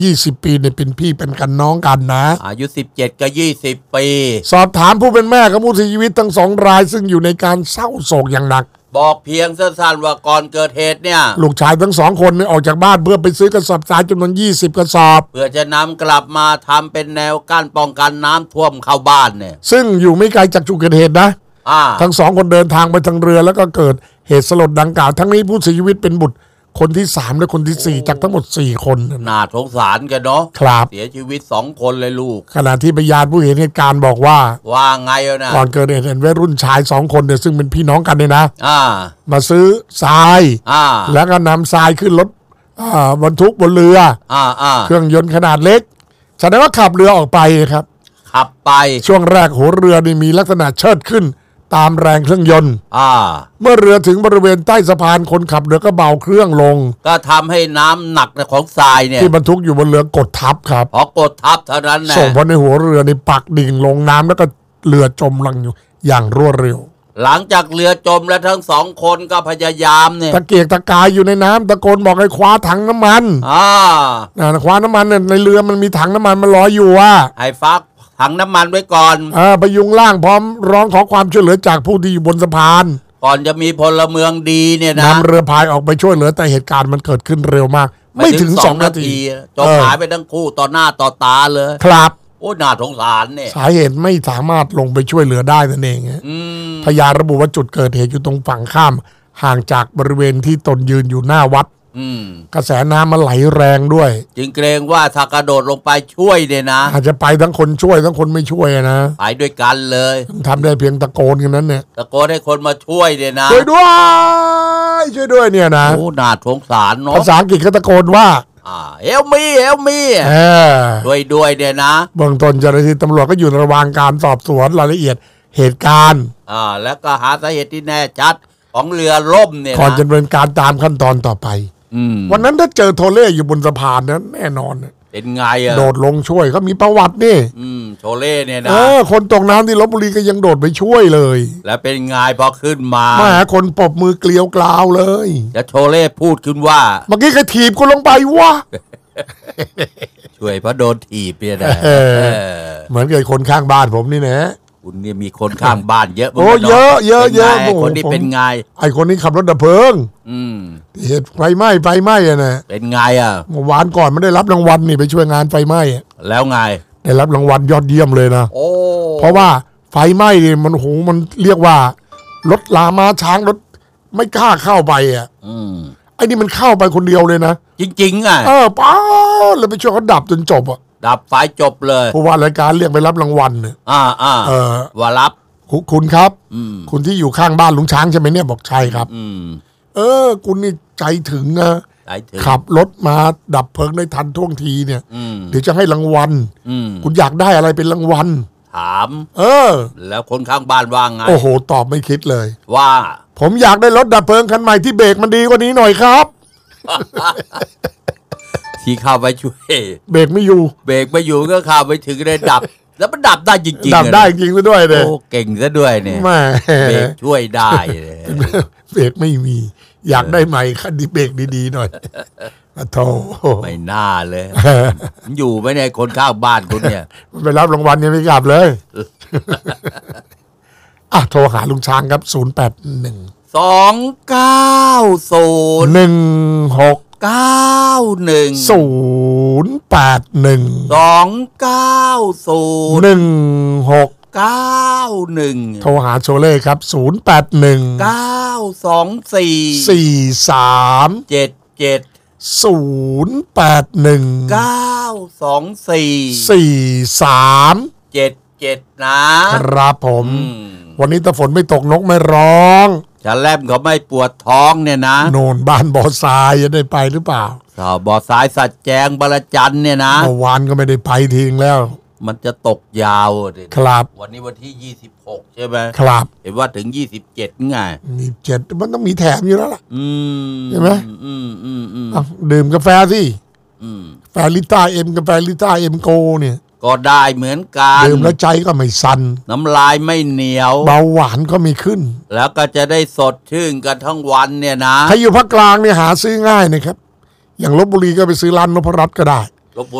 20 ปีเนี่ยเป็นพี่เป็นกันน้องกันนะอายุ17กับ20 ปีสอบถามผู้เป็นแม่ของผู้เสียชีวิตทั้ง2 รายซึ่งอยู่ในการเศร้าโศกอย่างหนักบอกเพียงสั้นๆว่าก่อนเกิดเหตุเนี่ยลูกชายทั้ง2 คนเนี่ยออกจากบ้านเพื่อไปซื้อกระสอบทรายจำนวน20 กระสอบเพื่อจะนำกลับมาทำเป็นแนวกั้นป้องกันน้ำท่วมเข้าบ้านเนี่ยซึ่งอยู่ไม่ไกลจากจุดเกิดเหตุนะทั้ง2 คนเดินทางไปทางเรือแล้วก็เกิดเหตุสลดดังกล่าวทั้งนี้ผู้เสียชีวิตเป็นบุตรคนที่3และคนที่4จากทั้งหมด4 คนน่าสงสารกันเนาะครับเสียชีวิต2 คนเลยลูกขณะที่พยานผู้เห็นเหตุการณ์บอกว่าไงนะก่อนเกิดเหตุเห็นวัยรุ่นชาย2 คนเนี่ยซึ่งเป็นพี่น้องกันเนี่ยนะมาซื้อทรายแล้วก็นำทรายขึ้นรถบรรทุกบนเรือเครื่องยนต์ขนาดเล็กแสดงว่าขับเรือออกไปครับขับไปช่วงแรกหัวเรือนี่มีลักษณะเชิดขึ้นตามแรงเครื่องยนต์เมื่อเรือถึงบริเวณใต้สะพานคนขับเรือก็เบาเครื่องลงก็ทำให้น้ำหนักของทรายเนี่ยที่บรรทุกอยู่บนเรือกดทับครับพอกดทับเท่านั้นแหละส่งผลในหัวเรือในปักดิ่งลงน้ำแล้วก็เรือจมลงอยู่อย่างรวดเร็วหลังจากเรือจมแล้วทั้ง2 คนก็พยายามเนี่ยตะเกียกตะกายอยู่ในน้ำตะโกนบอกให้คว้าถังน้ำมันคว้าน้ำมันในเรือมันมีถังน้ำมันมันลอยอยู่ให้ฟักถังน้ำมันไว้ก่อนพยุงล่างพร้อมร้องขอความช่วยเหลือจากผู้ที่อยู่บนสะพานก่อนจะมีพลเมืองดีเนี่ยนะนำเรือพายออกไปช่วยเหลือแต่เหตุการณ์มันเกิดขึ้นเร็วมากไม่ถึง2 นาทีจมหายไปทั้งคู่ต่อหน้าต่อตาเลยครับโอ้น่าสงสารเนี่ยสาเหตุไม่สามารถลงไปช่วยเหลือได้นั่นเองพยานระบุว่าจุดเกิดเหตุอยู่ตรงฝั่งข้ามห่างจากบริเวณที่ตนยืนอยู่หน้าวัดกระแสน้ำมันไหลแรงด้วยจึงเกรงว่าถ้ากระโดดลงไปช่วยเนี่ยนะอาจจะไปทั้งคนช่วยทั้งคนไม่ช่วยนะไปด้วยกันเลยทำได้เพียงตะโกนกันนั้นเนี่ยตะโกนให้คนมาช่วยเนี่ยนะช่วยด้วยเนี่ยนะโอ้น่าสงสารเนาะภาษาอังกฤษเขาตะโกนว่าเฮลมี่ด้วยเนี่ยนะเบื้องต้นเจ้าหน้าที่ตำรวจก็อยู่ระหว่างการสอบสวนรายละเอียดเหตุการณ์แล้วก็หาสาเหตุที่แน่ชัดของเรือล่มเนี่ยก่อนจะดำเนินการตามขั้นตอนต่อไปวันนั้นถ้าเจอโทเล่อยู่บนสะพานนั้นแน่นอนเป็นไงโดดลงช่วยเขามีประวัตินี่โทเล่เนี่ยนะคนตกน้ำที่ลพบุรีก็ยังโดดไปช่วยเลยแล้วเป็นไงพอขึ้นมาคนปรบมือเกลียวกราวเลยแล้วโทเล่พูดขึ้นว่าเมื่อกี้ใครถีบกูลงไปวะช่วยเพราะโดนถีบเนี่ยนะเหมือนกับคนข้างบ้านผมนี่นะคุณเนี่ยมีคนข้างบ้านเยอะเยอะคนนี้เป็นไงไอคนนี้ขับรถดับเพลิงเหตุไฟไหม้อะนะเป็นไงเมื่อวานก่อนไม่ได้รับรางวัลนี่ไปช่วยงานไฟไหม้แล้วไงได้รับรางวัลยอดเยี่ยมเลยนะเพราะว่าไฟไหม้เนี่ยมันเรียกว่ารถลามาช้างรถไม่กล้าเข้าไปไอ้นี่มันเข้าไปคนเดียวเลยนะจริงป้าเลยไปช่วยเขาดับจนจบดับไฟจบเลยผู้ว่ารายการเรียกไปรับรางวัลเนี่ยว่ารับคุณครับคุณที่อยู่ข้างบ้านลุงช้างใช่ไหมเนี่ยบอกใช่ครับคุณนี่ใจถึงนะขับรถมาดับเพลิงได้ทันท่วงทีเนี่ยเดี๋ยวจะให้รางวัลคุณอยากได้อะไรเป็นรางวัลถามแล้วคนข้างบ้านว่าไงโอ้โหตอบไม่คิดเลยว่าผมอยากได้รถดับเพลิงคันใหม่ที่เบรกมันดีกว่านี้หน่อยครับที่เข้าไปช่วยเบรกไม่อยู่ก็เข้าไปถึงได้ดับแล้วมันดับได้จริงๆดับได้จริงซะด้วยเลยโอ้เก่งซะด้วยเนี่ยเบรกช่วยได้เบรกไม่มีอยากได้ใหม่คันที่เบรกดีๆหน่อยโธ่ไม่น่าเลยอยู่ไม่ในคนข้างบ้านคุณเนี่ยไปรับรางวัลยังไม่กลับเลยโทรหาลุงช้างครับ081 290 91 081 290 91 โทรหาโชเล่ครับ081 924 43 77 081 924 43 77นะครับผมวันนี้ถ้าฝนไม่ตกนกไม่ร้องจะแลมเขาไม่ปวดท้องเนี่ยนะโน่นบ้านบ่อทรายจะได้ไปหรือเปล่าบ่อทรายสัจแจงบรจันเนี่ยนะเมื่อวานก็ไม่ได้ไปทิ้งแล้วมันจะตกยาวครับวันนี้วันที่26ใช่ไหมครับเห็นว่าถึง27ไง 27มันต้องมีแถมอยู่แล้วล่ะใช่ไหมดื่มกาแฟสิกาแฟลิต้าเอ็มกาแฟลิต้าเอ็มโกเนี่ยก็ได้เหมือนกันดื่มแล้วใจก็ไม่สั่นน้ำลายไม่เหนียวเบาหวานก็ไม่ขึ้นแล้วก็จะได้สดชื่นกันทั้งวันเนี่ยนะใครอยู่ภาคกลางเนี่ยหาซื้อง่ายนะครับอย่างลพบุรีก็ไปซื้อร้านนพรัตน์ก็ได้